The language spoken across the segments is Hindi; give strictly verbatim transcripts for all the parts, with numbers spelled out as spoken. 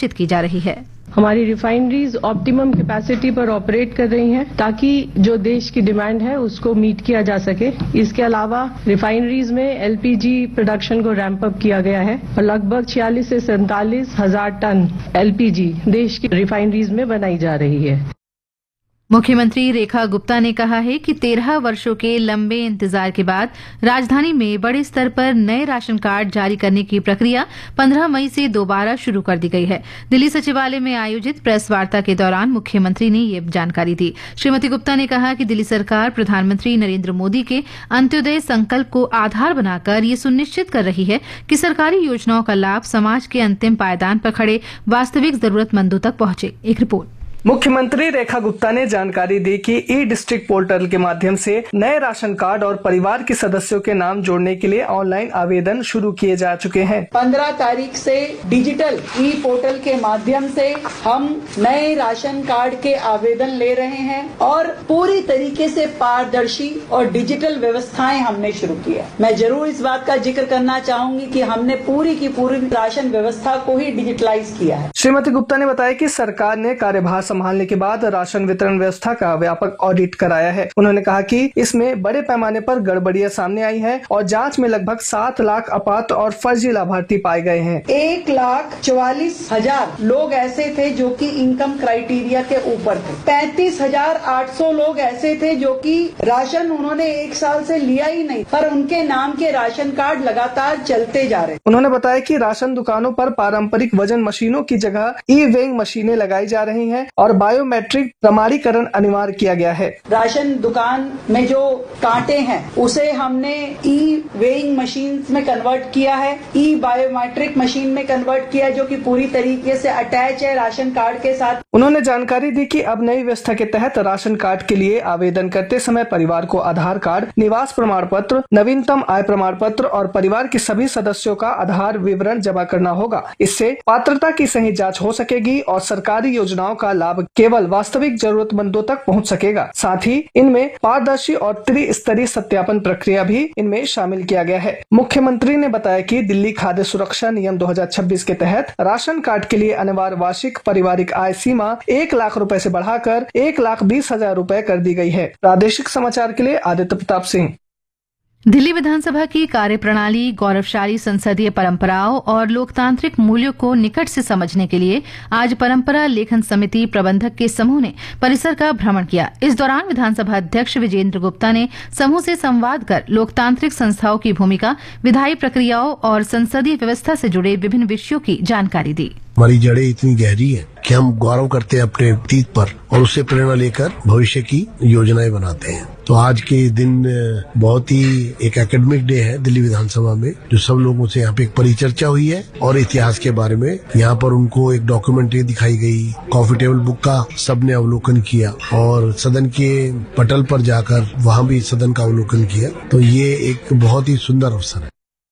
सुनिश्चित की जा रही है। हमारी रिफाइनरीज ऑप्टिमम कैपेसिटी पर ऑपरेट कर रही हैं ताकि जो देश की डिमांड है उसको मीट किया जा सके। इसके अलावा रिफाइनरीज में एलपीजी प्रोडक्शन को रैंप अप किया गया है और लगभग छियालीस से सैंतालीस हजार टन एलपीजी देश की रिफाइनरीज में बनाई जा रही है। मुख्यमंत्री रेखा गुप्ता ने कहा है कि तेरह वर्षों के लंबे इंतजार के बाद राजधानी में बड़े स्तर पर नए राशन कार्ड जारी करने की प्रक्रिया पंद्रह मई से दोबारा शुरू कर दी गई है। दिल्ली सचिवालय में आयोजित प्रेस वार्ता के दौरान मुख्यमंत्री ने ये जानकारी दी। श्रीमती गुप्ता ने कहा कि दिल्ली सरकार प्रधानमंत्री नरेंद्र मोदी के अंत्योदय संकल्प को आधार बनाकर ये सुनिश्चित कर रही है कि सरकारी योजनाओं का लाभ समाज के अंतिम पायदान पर खड़े वास्तविक जरूरतमंदों तक पहुंचे। एक रिपोर्ट। मुख्यमंत्री रेखा गुप्ता ने जानकारी दी कि ई डिस्ट्रिक्ट पोर्टल के माध्यम से नए राशन कार्ड और परिवार के सदस्यों के नाम जोड़ने के लिए ऑनलाइन आवेदन शुरू किए जा चुके हैं। पंद्रह तारीख से डिजिटल ई पोर्टल के माध्यम से हम नए राशन कार्ड के आवेदन ले रहे हैं और पूरी तरीके से पारदर्शी और डिजिटल व्यवस्थाएं हमने शुरू की है। मैं जरूर इस बात का जिक्र करना चाहूंगी कि हमने पूरी की पूरी राशन व्यवस्था को ही डिजिटलाइज किया है। श्रीमती गुप्ता ने बताया कि सरकार ने कार्यभार संभालने के बाद राशन वितरण व्यवस्था का व्यापक ऑडिट कराया है। उन्होंने कहा कि इसमें बड़े पैमाने पर गड़बड़ियां सामने आई है और जांच में लगभग सात लाख अपात्र और फर्जी लाभार्थी पाए गए हैं। एक लाख चौवालीस हजार लोग ऐसे थे जो कि इनकम क्राइटेरिया के ऊपर थे। पैंतीस हजार आठ सौ लोग ऐसे थे जो कि राशन उन्होंने एक साल से लिया ही नहीं, पर उनके नाम के राशन कार्ड लगातार चलते जा रहे। उन्होंने बताया कि राशन दुकानों पर पारंपरिक वजन मशीनों की जगह ई वेइंग मशीनें लगाई जा रही हैं और बायोमेट्रिक प्रमाणीकरण अनिवार्य किया गया है। राशन दुकान में जो कांटे हैं उसे हमने ई वेइंग मशीन में कन्वर्ट किया है, ई बायोमेट्रिक मशीन में कन्वर्ट किया है जो कि पूरी तरीके से अटैच है राशन कार्ड के साथ। उन्होंने जानकारी दी कि अब नई व्यवस्था के तहत राशन कार्ड के लिए आवेदन करते समय परिवार को आधार कार्ड, निवास प्रमाण पत्र, नवीनतम आय प्रमाण पत्र और परिवार के सभी सदस्यों का आधार विवरण जमा करना होगा। इससे पात्रता की सही जाँच हो सकेगी और सरकारी योजनाओं का लाभ केवल वास्तविक जरूरतमंदों तक पहुंच सकेगा। साथ ही इनमें पारदर्शी और त्रिस्तरीय सत्यापन प्रक्रिया भी इनमें शामिल किया गया है। मुख्यमंत्री ने बताया कि दिल्ली खाद्य सुरक्षा नियम दो हज़ार छब्बीस के तहत राशन कार्ड के लिए अनिवार्य वार्षिक पारिवारिक आय सीमा एक लाख रुपए से बढ़ाकर एक लाख बीस हजार रूपए कर दी गई है। प्रादेशिक समाचार के लिए आदित्य प्रताप सिंह। दिल्ली विधानसभा की कार्यप्रणाली, गौरवशाली संसदीय परंपराओं और लोकतांत्रिक मूल्यों को निकट से समझने के लिए आज परंपरा लेखन समिति प्रबंधक के समूह ने परिसर का भ्रमण किया। इस दौरान विधानसभा अध्यक्ष विजेंद्र गुप्ता ने समूह से संवाद कर लोकतांत्रिक संस्थाओं की भूमिका, विधायी प्रक्रियाओं और संसदीय व्यवस्था से जुड़े विभिन्न विषयों की जानकारी दी। हमारी जड़ें इतनी गहरी है कि हम गौरव करते हैं अपने अतीत पर और उससे प्रेरणा लेकर भविष्य की योजनाएं बनाते हैं। तो आज के दिन बहुत ही एक एकेडमिक डे है दिल्ली विधानसभा में, जो सब लोगों से यहाँ पे एक परिचर्चा हुई है और इतिहास के बारे में यहाँ पर उनको एक डॉक्यूमेंट्री दिखाई गई, कॉफी टेबल बुक का सबने अवलोकन किया और सदन के पटल पर जाकर वहाँ भी सदन का अवलोकन किया। तो ये एक बहुत ही सुंदर अवसर है।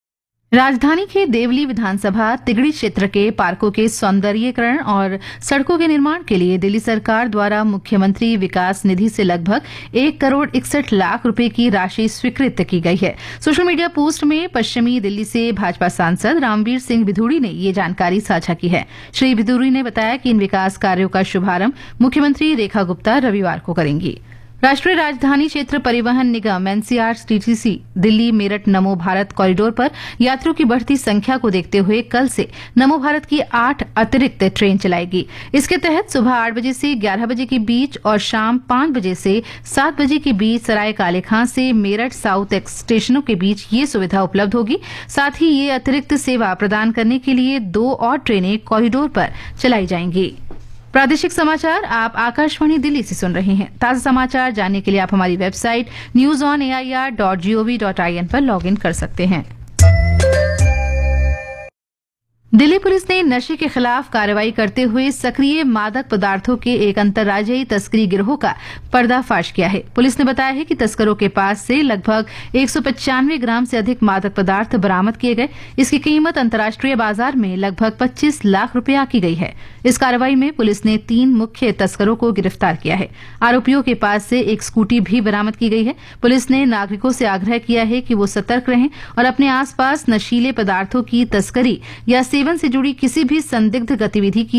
राजधानी के देवली विधानसभा तिगड़ी क्षेत्र के पार्कों के सौंदर्यीकरण और सड़कों के निर्माण के लिए दिल्ली सरकार द्वारा मुख्यमंत्री विकास निधि से लगभग एक करोड़ इकसठ लाख रुपए की राशि स्वीकृत की गई है। सोशल मीडिया पोस्ट में पश्चिमी दिल्ली से भाजपा सांसद रामवीर सिंह बिधूड़ी ने ये जानकारी साझा की है। श्री बिधूड़ी ने बताया कि इन विकास कार्यों का शुभारंभ मुख्यमंत्री रेखा गुप्ता रविवार को करेंगी। राष्ट्रीय राजधानी क्षेत्र परिवहन निगम एनसीआरटीसी दिल्ली मेरठ नमो भारत कॉरिडोर पर यात्रियों की बढ़ती संख्या को देखते हुए कल से नमो भारत की आठ अतिरिक्त ट्रेन चलाएगी। इसके तहत सुबह आठ बजे से ग्यारह बजे के बीच और शाम पांच बजे से सात बजे के बीच सराय काले खां से मेरठ साउथ एक्स स्टेशनों के बीच ये सुविधा उपलब्ध होगी। साथ ही ये अतिरिक्त सेवा प्रदान करने के लिए दो और ट्रेनें कॉरिडोर पर चलाई जाएंगी। प्रादेशिक समाचार आप आकाशवाणी दिल्ली से सुन रहे हैं। ताजा समाचार जानने के लिए आप हमारी website news on A I R dot G O V dot I N पर लॉग इन कर सकते हैं। दिल्ली पुलिस ने नशे के खिलाफ कार्रवाई करते हुए सक्रिय मादक पदार्थों के एक अंतर्राज्यीय तस्करी गिरोह का पर्दाफाश किया है। पुलिस ने बताया है कि तस्करों के पास से लगभग एक सौ पचानवे ग्राम से अधिक मादक पदार्थ बरामद किए गए। इसकी कीमत अंतर्राष्ट्रीय बाजार में लगभग पच्चीस लाख रुपया की गई है। इस कार्रवाई में पुलिस ने तीन मुख्य तस्करों को गिरफ्तार किया है। आरोपियों के पास से एक स्कूटी भी बरामद की गई है। पुलिस ने नागरिकों से आग्रह किया है कि वो सतर्क रहें और अपने आसपास नशीले पदार्थों की तस्करी या सेवन से जुड़ी किसी भी संदिग्ध गतिविधि की